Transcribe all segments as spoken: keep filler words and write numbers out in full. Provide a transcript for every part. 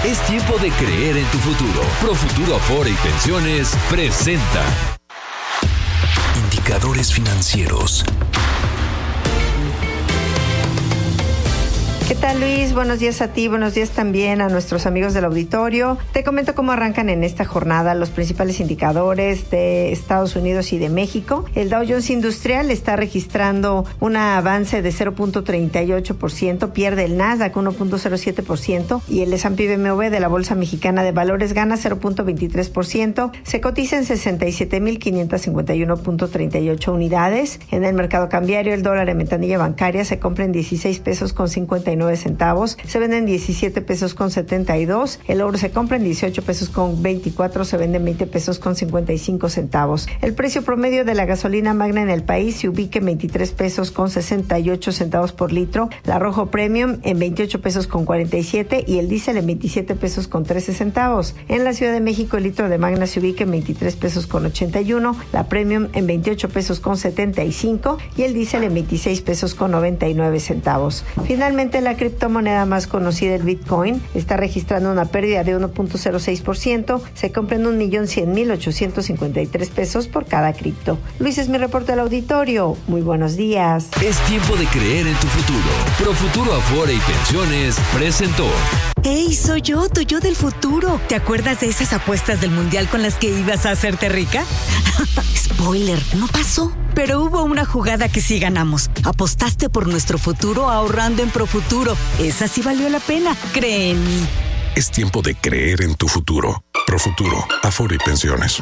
Es tiempo de creer en tu futuro. Profuturo Afore y Pensiones presenta Indicadores Financieros. ¿Qué tal, Luis? Buenos días a ti, buenos días también a nuestros amigos del auditorio. Te comento cómo arrancan en esta jornada los principales indicadores de Estados Unidos y de México. El Dow Jones Industrial está registrando un avance de cero punto treinta y ocho por ciento, pierde el Nasdaq uno punto cero siete por ciento y el S and P B M W de la Bolsa Mexicana de Valores gana cero punto veintitrés por ciento. Se cotiza en sesenta y siete mil quinientos cincuenta y uno punto treinta y ocho unidades. En el mercado cambiario, el dólar en ventanilla bancaria se compra en dieciséis pesos con cincuenta y nueve centavos, se vende en diecisiete pesos con setenta y dos, el oro se compra en dieciocho pesos con veinticuatro, se vende en veinte pesos con cincuenta y cinco centavos. El precio promedio de la gasolina magna en el país se ubica en veintitrés pesos con sesenta y ocho centavos por litro, la Rojo Premium en veintiocho pesos con cuarenta y siete y el diésel en veintisiete pesos con trece centavos. En la Ciudad de México el litro de magna se ubica en veintitrés pesos con ochenta y uno, la Premium en veintiocho pesos con setenta y cinco y el diésel en veintiséis pesos con noventa y nueve centavos. Finalmente, la criptomoneda más conocida, el Bitcoin, está registrando una pérdida de uno punto cero seis por ciento. Se compra en un millón cien mil ochocientos cincuenta y tres pesos por cada cripto. Luis, es mi reporte al auditorio. Muy buenos días. Es tiempo de creer en tu futuro. Profuturo Afore y Pensiones presentó. ¡Hey, soy yo, tu yo del futuro! ¿Te acuerdas de esas apuestas del mundial con las que ibas a hacerte rica? Spoiler, no pasó. Pero hubo una jugada que sí ganamos. Apostaste por nuestro futuro ahorrando en Profuturo. Esa sí valió la pena, cree en mí. Es tiempo de creer en tu futuro. Profuturo, Afore y Pensiones.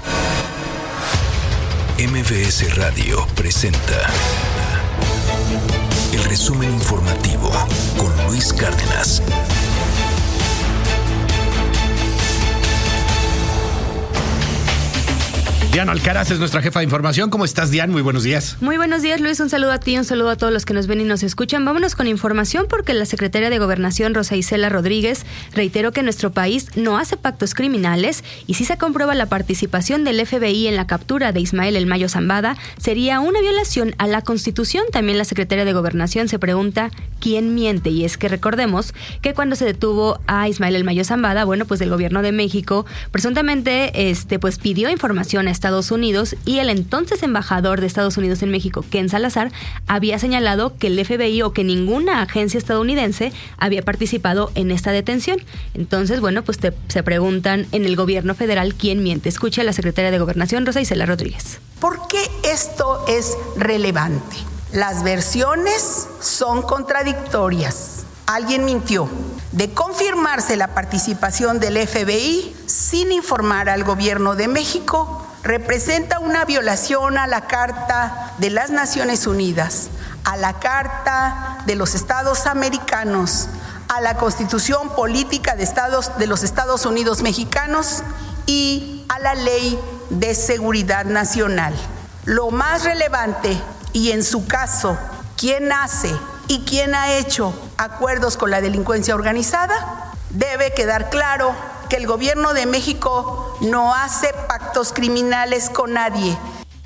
M V S Radio presenta el resumen informativo con Luis Cárdenas. Diana Alcaraz es nuestra jefa de información. ¿Cómo estás, Diana? Muy buenos días. Muy buenos días, Luis. Un saludo a ti, un saludo a todos los que nos ven y nos escuchan. Vámonos con información porque la secretaria de Gobernación, Rosa Isela Rodríguez, reiteró que nuestro país no hace pactos criminales y si se comprueba la participación del F B I en la captura de Ismael El Mayo Zambada, sería una violación a la Constitución. También la secretaria de Gobernación se pregunta quién miente, y es que recordemos que cuando se detuvo a Ismael El Mayo Zambada, bueno, pues el gobierno de México presuntamente este, pues pidió información a Estados Unidos y el entonces embajador de Estados Unidos en México, Ken Salazar, había señalado que el F B I o que ninguna agencia estadounidense había participado en esta detención. Entonces, bueno, pues te, se preguntan en el gobierno federal quién miente. Escucha a la secretaria de Gobernación, Rosa Isela Rodríguez. ¿Por qué esto es relevante? Las versiones son contradictorias. Alguien mintió. De confirmarse la participación del F B I sin informar al gobierno de México, representa una violación a la Carta de las Naciones Unidas, a la Carta de los Estados Americanos, a la Constitución Política de, Estados, de los Estados Unidos Mexicanos y a la Ley de Seguridad Nacional. Lo más relevante, y en su caso, ¿quién hace y quién ha hecho acuerdos con la delincuencia organizada? Debe quedar claro que el gobierno de México no hace pactos criminales con nadie.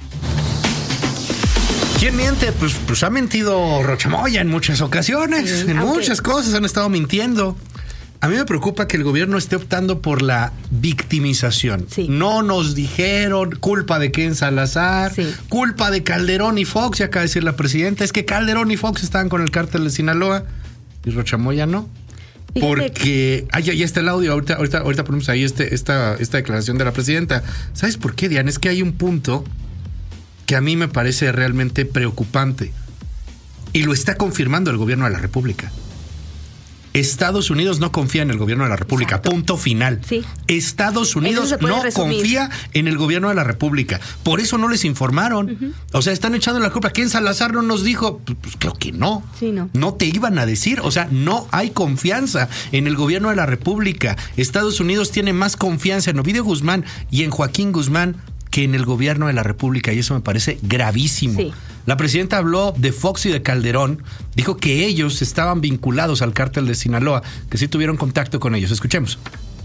¿Quién miente? Pues, pues ha mentido Rocha Moya en muchas ocasiones, sí, en aunque... muchas cosas han estado mintiendo. A mí me preocupa que el gobierno esté optando por la victimización. Sí. No nos dijeron, culpa de Ken Salazar, sí. culpa de Calderón y Fox, y acaba de decir la presidenta, es que Calderón y Fox estaban con el cártel de Sinaloa y Rocha Moya no. Fíjate. Porque, ay, ya está el audio, ahorita, ahorita, ahorita ponemos ahí este, esta, esta declaración de la presidenta. ¿Sabes por qué, Diana? Es que hay un punto que a mí me parece realmente preocupante y lo está confirmando el gobierno de la República. Estados Unidos no confía en el gobierno de la República. Exacto. Punto final. Sí. Estados Unidos no resumir. confía en el gobierno de la República. Por eso no les informaron. Uh-huh. O sea, están echando la culpa. ¿Quién Salazar no nos dijo? Pues, pues creo que no. Sí, no. No te iban a decir. O sea, no hay confianza en el gobierno de la República. Estados Unidos tiene más confianza en Ovidio Guzmán y en Joaquín Guzmán que en el gobierno de la República, y eso me parece gravísimo. Sí. La presidenta habló de Fox y de Calderón, dijo que ellos estaban vinculados al cártel de Sinaloa, que sí tuvieron contacto con ellos. Escuchemos.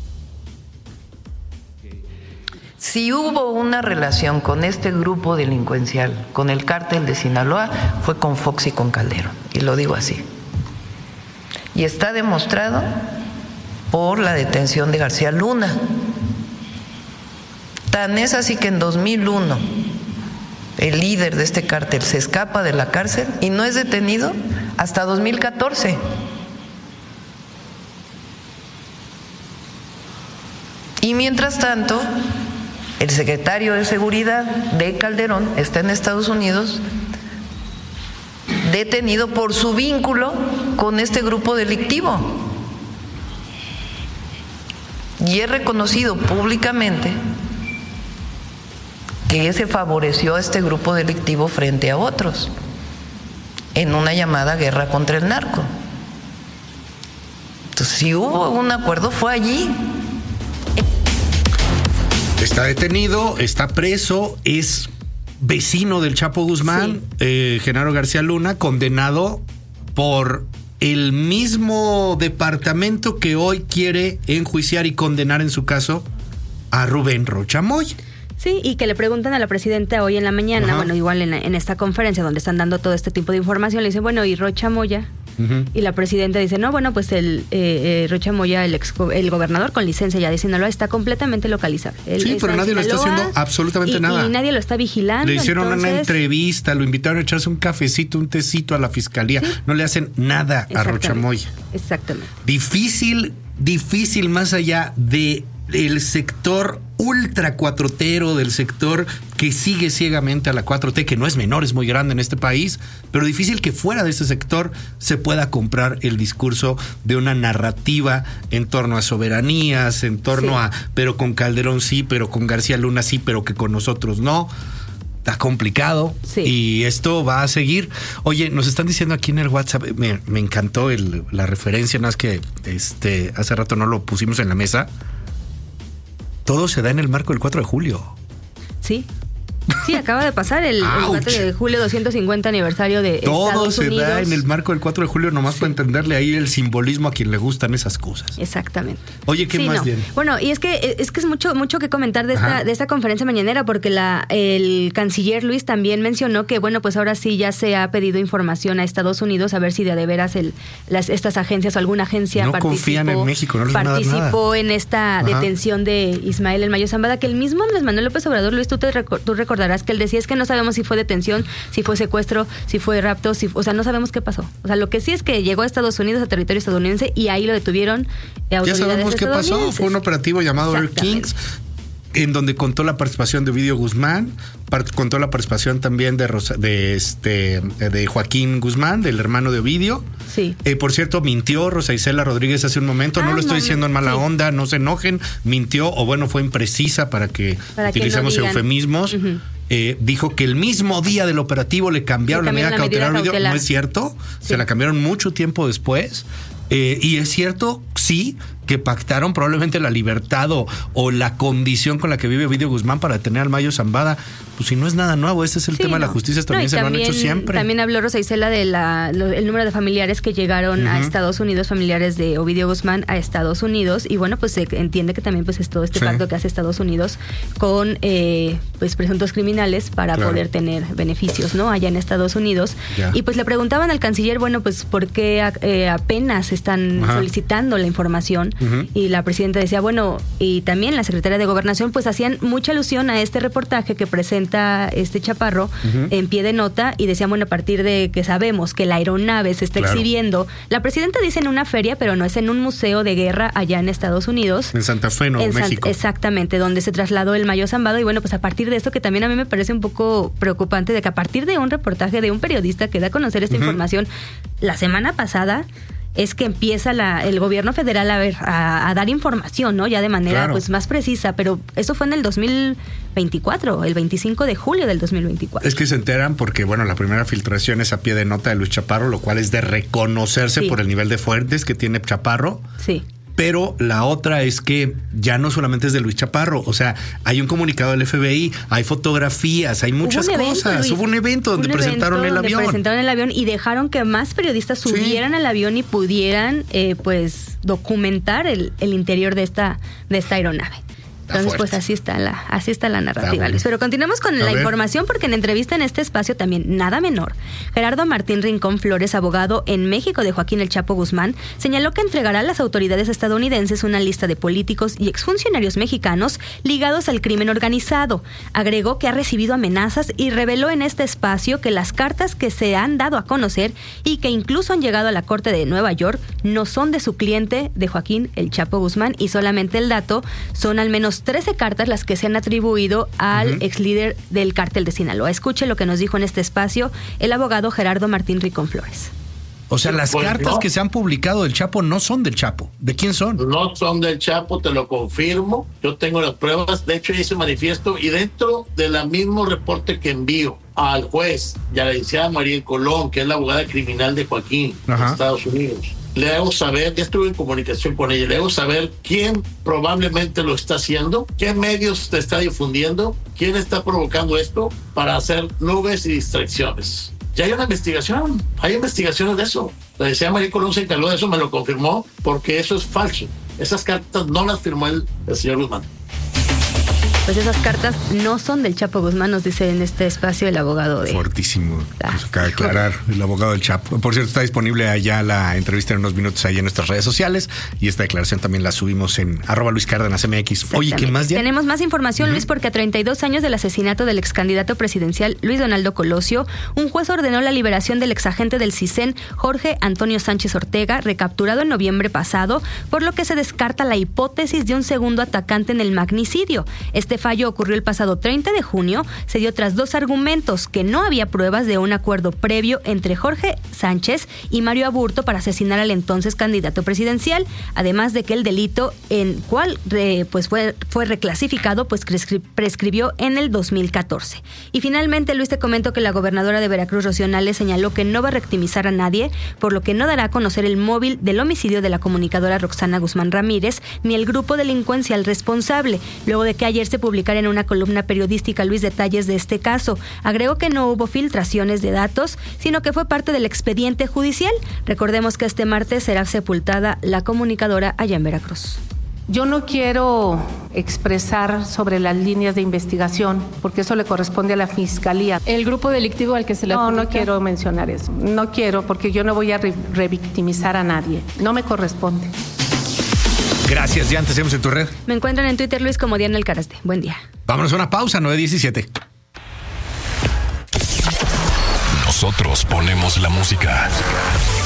Si hubo una relación con este grupo delincuencial, con el cártel de Sinaloa, fue con Fox y con Calderón, y lo digo así. Y está demostrado por la detención de García Luna. Tan es así que en dos mil uno el líder de este cártel se escapa de la cárcel y no es detenido hasta dos mil catorce. Y mientras tanto, el secretario de Seguridad de Calderón está en Estados Unidos detenido por su vínculo con este grupo delictivo. Y es reconocido públicamente que se favoreció a este grupo delictivo frente a otros en una llamada guerra contra el narco. Entonces, si hubo un acuerdo, fue allí. Está detenido, está preso, es vecino del Chapo Guzmán, sí. eh, Genaro García Luna, condenado por el mismo departamento que hoy quiere enjuiciar y condenar en su caso a Rubén Rocha Moya. Sí, y que le preguntan a la presidenta hoy en la mañana, Ajá. bueno, igual en, en esta conferencia donde están dando todo este tipo de información, le dicen, bueno, ¿y Rocha Moya? Uh-huh. Y la presidenta dice, no, bueno, pues el eh, eh, Rocha Moya, el, ex, el gobernador con licencia ya de Sinaloa, está completamente localizable. Él sí, pero nadie Sinaloa, lo está haciendo absolutamente y, nada. Y nadie lo está vigilando. Le hicieron entonces... una entrevista, lo invitaron a echarse un cafecito, un tecito a la fiscalía. ¿Sí? No le hacen nada a Rocha Moya. Exactamente. Difícil, difícil más allá de el sector ultra cuatrotero, del sector que sigue ciegamente a la cuatro T, que no es menor, es muy grande en este país, pero difícil que fuera de ese sector se pueda comprar el discurso de una narrativa en torno a soberanías, en torno sí. a, pero con Calderón sí, pero con García Luna sí, pero que con nosotros no. Está complicado sí. y esto va a seguir. Oye, nos están diciendo aquí en el WhatsApp, me, me encantó el, la referencia, nada más que este, hace rato no lo pusimos en la mesa. Todo se da en el marco del cuatro de julio. Sí. Sí, acaba de pasar el, el cuatro de julio, doscientos cincuenta aniversario de Todo Estados se Unidos. da en el marco del cuatro de julio, nomás sí. para entenderle ahí el simbolismo a quien le gustan esas cosas. Exactamente. Oye, ¿qué sí, más no. viene? Bueno, y es que es que es mucho mucho que comentar de esta, de esta conferencia mañanera, porque la el canciller Luis también mencionó que, bueno, pues ahora sí ya se ha pedido información a Estados Unidos a ver si de, de veras el, las, estas agencias o alguna agencia no participó, confían en México, no les van a dar nada. Participó en esta Ajá. detención de Ismael El Mayo Zambada, que el mismo Andrés Manuel López Obrador, Luis, tú, te, tú recordarás que él decía es que no sabemos si fue detención, si fue secuestro, si fue rapto, si, o sea, no sabemos qué pasó. O sea, lo que sí es que llegó a Estados Unidos, a territorio estadounidense, y ahí lo detuvieron eh, autoridades Ya sabemos qué pasó, fue un operativo llamado Air Kings, en donde contó la participación de Ovidio Guzmán, part- contó la participación también de Rosa, de este de Joaquín Guzmán, del hermano de Ovidio. Sí. Eh, por cierto, mintió Rosa Isela Rodríguez hace un momento, ah, no lo estoy no, diciendo en mala sí. onda, no se enojen, mintió, o bueno, fue imprecisa para que para utilicemos que no eufemismos. Uh-huh. Eh, dijo que el mismo día del operativo le cambiaron la medida, la medida cautelar, cautelar. No es cierto, sí. se la cambiaron mucho tiempo después. Eh, y es cierto, sí, que pactaron probablemente la libertad o, o la condición con la que vive Ovidio Guzmán para detener al Mayo Zambada. Pues si no es nada nuevo, ese es el sí, tema no. de la justicia estadounidense, no, también, lo han hecho siempre. También habló Rosa Isela de la, lo, el número de familiares que llegaron uh-huh. a Estados Unidos, familiares de Ovidio Guzmán a Estados Unidos, y bueno, pues se entiende que también pues es todo este sí. pacto que hace Estados Unidos con eh, pues presuntos criminales para claro. poder tener beneficios, ¿no? Allá en Estados Unidos. Ya. Y pues le preguntaban al canciller, bueno, pues ¿por qué eh, apenas están Ajá. solicitando la información? Uh-huh. Y la presidenta decía, bueno, y también la secretaria de Gobernación, pues hacían mucha alusión a este reportaje que presenta este Chaparro uh-huh. en pie de nota, y decían, bueno, a partir de que sabemos que la aeronave se está claro. exhibiendo, la presidenta dice en una feria, pero no es en un museo de guerra allá en Estados Unidos. En Santa Fe, Nuevo México. San, exactamente, donde se trasladó el Mayo Zambada, y bueno, pues a partir de esto, que también a mí me parece un poco preocupante, de que a partir de un reportaje de un periodista que da a conocer esta uh-huh. información la semana pasada, es que empieza la, el gobierno federal a ver a, a dar información, ¿no? Ya de manera claro. pues más precisa, pero eso fue en el dos mil veinticuatro, el veinticinco de julio del dos mil veinticuatro. Es que se enteran porque, bueno, la primera filtración es a pie de nota de Luis Chaparro, lo cual es de reconocerse sí. por el nivel de fuentes que tiene Chaparro. Sí. Pero la otra es que ya no solamente es de Luis Chaparro, o sea, hay un comunicado del F B I, hay fotografías, hay muchas Hubo evento, cosas. Luis. Hubo un evento donde un presentaron evento el donde avión. presentaron el avión y dejaron que más periodistas subieran sí. al avión y pudieran, eh, pues, documentar el, el interior de esta, de esta aeronave. Entonces, pues así está la, así está la narrativa, bueno. Luis. Pero continuemos con A la ver. información, porque en entrevista en este espacio también, nada menor, Gerardo Martín Rincón Flores, abogado en México de Joaquín El Chapo Guzmán, señaló que entregará a las autoridades estadounidenses una lista de políticos y exfuncionarios mexicanos ligados al crimen organizado. Agregó que ha recibido amenazas y reveló en este espacio que las cartas que se han dado a conocer y que incluso han llegado a la Corte de Nueva York no son de su cliente, de Joaquín El Chapo Guzmán, y solamente el dato, son al menos trece cartas las que se han atribuido al uh-huh. ex líder del cártel de Sinaloa. Escuche lo que nos dijo en este espacio el abogado Gerardo Martín Rincón Flores. O sea, las pues cartas no. que se han publicado del Chapo no son del Chapo. ¿De quién son? No son del Chapo, te lo confirmo. Yo tengo las pruebas. De hecho, hice manifiesto y dentro del mismo reporte que envío al juez y a la licenciada María Colón, que es la abogada criminal de Joaquín, Ajá. de Estados Unidos, le hago saber, ya estuve en comunicación con ella, le hago saber quién probablemente lo está haciendo, qué medios te está difundiendo, quién está provocando esto para hacer nubes y distracciones. Ya hay una investigación, hay investigaciones de eso. La decía María Colón se encargó de eso, me lo confirmó, porque eso es falso. Esas cartas no las firmó el, el señor Guzmán. Pues esas cartas no son del Chapo Guzmán, nos dice en este espacio el abogado de... Fuertísimo. Ah, pues acaba de aclarar el abogado del Chapo. Por cierto, está disponible allá la entrevista en unos minutos ahí en nuestras redes sociales y esta declaración también la subimos en arroba Luis Cárdenas M X. Oye, ¿qué más? Ya? Tenemos más información, uh-huh. Luis, porque a treinta y dos años del asesinato del ex candidato presidencial Luis Donaldo Colosio, un juez ordenó la liberación del exagente del CISEN, Jorge Antonio Sánchez Ortega, recapturado en noviembre pasado, por lo que se descarta la hipótesis de un segundo atacante en el magnicidio. Este fallo ocurrió el pasado treinta de junio, se dio tras dos argumentos: que no había pruebas de un acuerdo previo entre Jorge Sánchez y Mario Aburto para asesinar al entonces candidato presidencial, además de que el delito en cual eh, pues fue, fue reclasificado pues prescri- prescribió en el dos mil catorce. Y finalmente, Luis, te comento que la gobernadora de Veracruz, Rocío Nale, señaló que no va a rectimizar a nadie, por lo que no dará a conocer el móvil del homicidio de la comunicadora Roxana Guzmán Ramírez ni el grupo delincuencial responsable, luego de que ayer se publicara en una columna periodística, Luis, detalles de este caso. Agregó que no hubo filtraciones de datos, sino que fue parte del expediente judicial. Recordemos que este martes será sepultada la comunicadora allá en Veracruz. Yo no quiero expresar sobre las líneas de investigación, porque eso le corresponde a la Fiscalía. ¿El grupo delictivo al que se le No, adjudica? no quiero mencionar eso. No quiero, porque yo no voy a re- revictimizar a nadie. No me corresponde. Gracias, ya antes en tu red. Me encuentran en Twitter, Luis, como Diana Alcarazde. Buen día. Vámonos a una pausa, nueve diecisiete. Nosotros ponemos la música.